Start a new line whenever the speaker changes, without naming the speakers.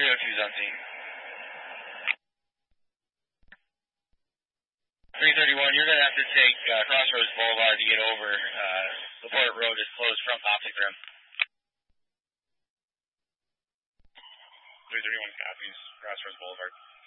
302's on scene. 331, you're going to have to take Crossroads Boulevard to get over. LaPorte Road is closed from Optic Rim.
331 copies, Crossroads Boulevard.